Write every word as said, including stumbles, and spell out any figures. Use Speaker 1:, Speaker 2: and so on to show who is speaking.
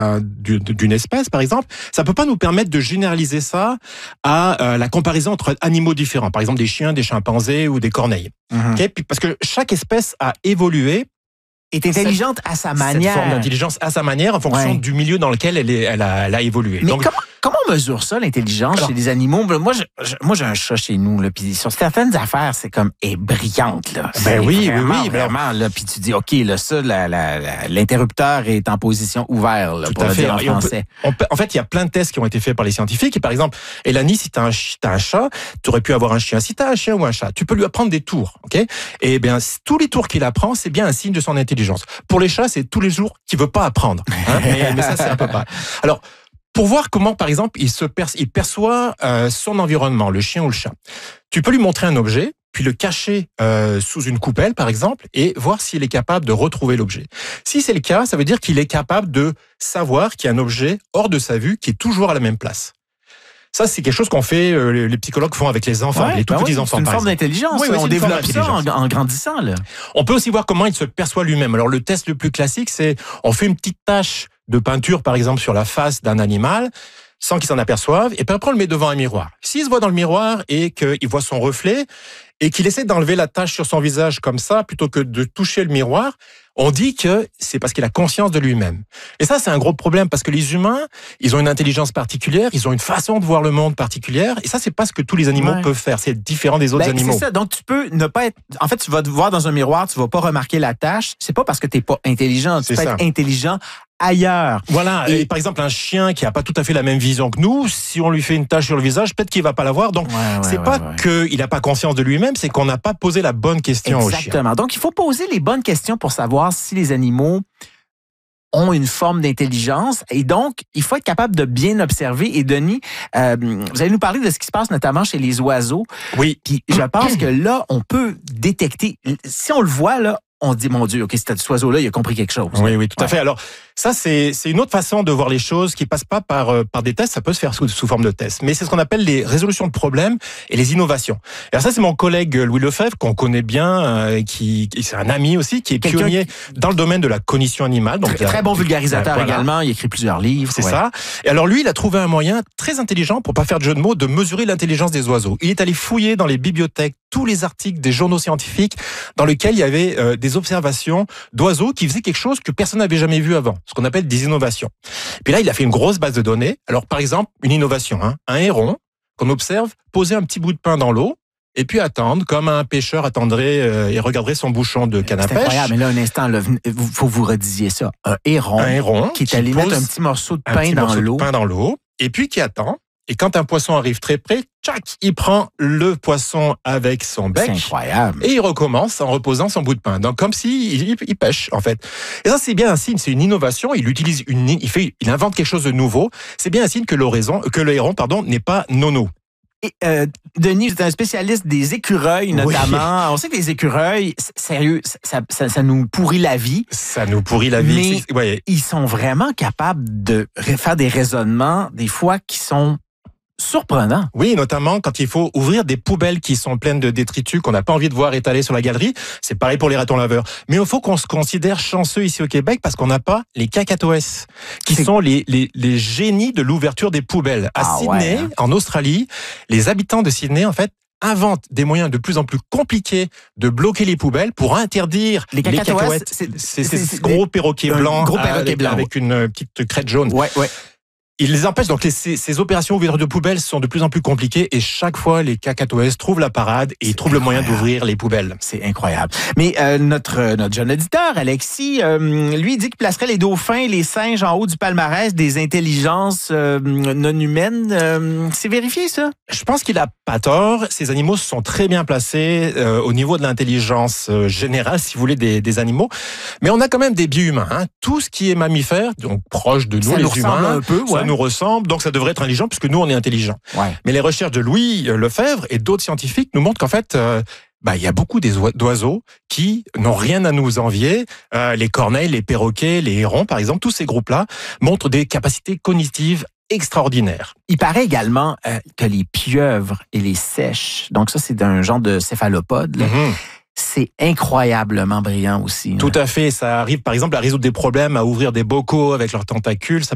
Speaker 1: d'une espèce, par exemple, ça peut pas nous permettre de généraliser ça à euh, la comparaison entre animaux différents, par exemple des chiens, des chimpanzés ou des corneilles. Mm-hmm. Okay? Puis parce que chaque espèce a évolué,
Speaker 2: est intelligente cette, à sa manière.
Speaker 1: Cette forme d'intelligence à sa manière, en fonction ouais. du milieu dans lequel elle, est, elle, a, elle a évolué.
Speaker 2: Mais
Speaker 1: Donc,
Speaker 2: comment, comment on mesure ça, l'intelligence alors, chez les animaux? Moi, je, je, moi, j'ai un chat chez nous, là, puis sur certaines affaires, c'est comme, elle est brillante, là.
Speaker 1: Ben oui,
Speaker 2: vraiment,
Speaker 1: oui, oui.
Speaker 2: Vraiment, là, puis tu dis, OK, là, ça, la, la, la, l'interrupteur est en position ouverte, là,
Speaker 1: tout
Speaker 2: pour
Speaker 1: à
Speaker 2: le
Speaker 1: fait.
Speaker 2: dire en français.
Speaker 1: On peut, on peut, en fait, il y a plein de tests qui ont été faits par les scientifiques. Et par exemple, Elanie, si t'as un, t'as un chat, tu aurais pu avoir un chien. Si t'as un chien ou un chat, tu peux lui apprendre des tours, OK? Et bien, tous les tours qu'il apprend, c'est bien un signe de son intelligence. Pour les chats, c'est tous les jours qu'il veut pas apprendre. Hein, mais, mais ça, c'est un peu pas. Alors, pour voir comment, par exemple, il se perçoit, il perçoit euh, son environnement, le chien ou le chat, tu peux lui montrer un objet, puis le cacher euh, sous une coupelle, par exemple, et voir s'il est capable de retrouver l'objet. Si c'est le cas, ça veut dire qu'il est capable de savoir qu'il y a un objet hors de sa vue qui est toujours à la même place. Ça, c'est quelque chose qu'on fait, euh, les psychologues font avec les enfants, ouais, les tout ben petits oui, enfants.
Speaker 2: C'est une forme d'intelligence. Oui, oui, on développe ça en, en grandissant, là.
Speaker 1: On peut aussi voir comment il se perçoit lui-même. Alors, le test le plus classique, c'est on fait une petite tache de peinture, par exemple, sur la face d'un animal, sans qu'il s'en aperçoive, et puis après, on le met devant un miroir. S'il se voit dans le miroir et qu'il voit son reflet, et qu'il essaie d'enlever la tache sur son visage comme ça, plutôt que de toucher le miroir, on dit que c'est parce qu'il a conscience de lui-même. Et ça, c'est un gros problème, parce que les humains, ils ont une intelligence particulière, ils ont une façon de voir le monde particulière, et ça, c'est pas ce que tous les animaux ouais. peuvent faire. C'est différent des autres ben, animaux.
Speaker 2: C'est ça. Donc, tu peux ne pas être... En fait, tu vas te voir dans un miroir, tu vas pas remarquer la tache. C'est pas parce que t'es pas intelligent. Tu c'est peux ça. être intelligent ailleurs.
Speaker 1: Voilà. Et, et par exemple, un chien qui a pas tout à fait la même vision que nous, si on lui fait une tache sur le visage, peut-être qu'il va pas la voir. Donc, ouais, ouais, c'est ouais, pas ouais. qu'il a pas conscience de lui-même, c'est qu'on n'a pas posé la bonne question
Speaker 2: Exactement.
Speaker 1: au chien.
Speaker 2: Exactement. Donc, il faut poser les bonnes questions pour savoir si les animaux ont une forme d'intelligence. Et donc, il faut être capable de bien observer. Et Denis, euh, vous allez nous parler de ce qui se passe notamment chez les oiseaux.
Speaker 1: Oui.
Speaker 2: Puis, je pense que là, on peut détecter. Si on le voit, là, on se dit, mon Dieu, OK, cet oiseau-là, il a compris quelque chose.
Speaker 1: Oui, oui, tout ouais. à fait. Alors, ça, c'est, c'est une autre façon de voir les choses qui passe pas par, euh, par des tests. Ça peut se faire sous, sous forme de tests. Mais c'est ce qu'on appelle les résolutions de problèmes et les innovations. Et alors ça, c'est mon collègue Louis Lefebvre, qu'on connaît bien, euh, qui, c'est un ami aussi, qui est Quelqu'un pionnier qui... dans le domaine de la cognition animale. Donc,
Speaker 2: très, très bon vulgarisateur voilà. également. Il écrit plusieurs livres.
Speaker 1: C'est
Speaker 2: ouais.
Speaker 1: ça. Et alors, lui, il a trouvé un moyen très intelligent, pour pas faire de jeu de mots, de mesurer l'intelligence des oiseaux. Il est allé fouiller dans les bibliothèques tous les articles des journaux scientifiques dans lesquels il y avait euh, des observations d'oiseaux qui faisaient quelque chose que personne n'avait jamais vu avant, ce qu'on appelle des innovations. Puis là, il a fait une grosse base de données. Alors, par exemple, une innovation, hein, un héron qu'on observe poser un petit bout de pain dans l'eau et puis attendre, comme un pêcheur attendrait euh, et regarderait son bouchon de canne à pêche.
Speaker 2: C'est incroyable, mais là, un instant, il faut que vous redisiez ça. Un héron,
Speaker 1: un héron
Speaker 2: qui est allé mettre un petit morceau de pain dans l'eau.
Speaker 1: pain dans l'eau, et puis qui attend. Et quand un poisson arrive très près, tchac, il prend le poisson avec son bec.
Speaker 2: C'est incroyable.
Speaker 1: Et il recommence en reposant son bout de pain. Donc, comme si il, il pêche, en fait. Et ça, c'est bien un signe, c'est une innovation. Il utilise une, il fait, il invente quelque chose de nouveau. C'est bien un signe que l'oraison, que le héron, pardon, n'est pas nono.
Speaker 2: Et euh, Denis, vous êtes un spécialiste des écureuils, notamment. Oui. On sait que les écureuils, sérieux, ça, ça, ça nous pourrit la vie.
Speaker 1: Ça nous pourrit la vie.
Speaker 2: Mais
Speaker 1: ouais.
Speaker 2: ils sont vraiment capables de faire des raisonnements, des fois, qui sont surprenant.
Speaker 1: Oui, notamment quand il faut ouvrir des poubelles qui sont pleines de détritus qu'on n'a pas envie de voir étalés sur la galerie. C'est pareil pour les ratons laveurs. Mais il faut qu'on se considère chanceux ici au Québec parce qu'on n'a pas les cacatoès, qui C'est... sont les, les, les génies de l'ouverture des poubelles. À ah, Sydney, ouais, hein. en Australie, les habitants de Sydney, en fait, inventent des moyens de plus en plus compliqués de bloquer les poubelles pour interdire
Speaker 2: les cacatoès.
Speaker 1: Les cacatoès. C'est, c'est, c'est, c'est gros perroquets blancs,
Speaker 2: gros perroquet blanc
Speaker 1: avec une petite crête jaune.
Speaker 2: Ouais, ouais.
Speaker 1: Ils les empêchent, donc les, ces, ces opérations ouverture de poubelles sont de plus en plus compliquées et chaque fois les cacatoès trouvent la parade et ils trouvent incroyable. le moyen d'ouvrir les poubelles.
Speaker 2: C'est incroyable. Mais euh, notre notre jeune auditeur, Alexis, euh, lui, il dit qu'il placerait les dauphins et les singes en haut du palmarès des intelligences euh, non humaines. Euh, c'est vérifié, ça?
Speaker 1: Je pense qu'il a pas tort. Ces animaux sont très bien placés euh, au niveau de l'intelligence euh, générale, si vous voulez, des, des animaux. Mais on a quand même des biais humains. Hein. Tout ce qui est mammifère, donc proche de nous,
Speaker 2: ça
Speaker 1: les
Speaker 2: nous
Speaker 1: humains,
Speaker 2: un peu, ouais.
Speaker 1: ça nous ressemble, donc ça devrait être intelligent puisque nous, on est intelligents.
Speaker 2: Ouais.
Speaker 1: Mais les recherches de Louis Lefebvre et d'autres scientifiques nous montrent qu'en fait, euh, bah, il y a beaucoup d'oiseaux qui n'ont rien à nous envier. Euh, les corneilles, les perroquets, les hérons, par exemple, tous ces groupes-là montrent des capacités cognitives extraordinaires.
Speaker 2: Il paraît également euh, que les pieuvres et les seiches, donc ça, c'est un genre de céphalopode, là, mm-hmm. c'est incroyablement brillant aussi.
Speaker 1: Tout là. à fait. Ça arrive, par exemple, à résoudre des problèmes, à ouvrir des bocaux avec leurs tentacules. Ça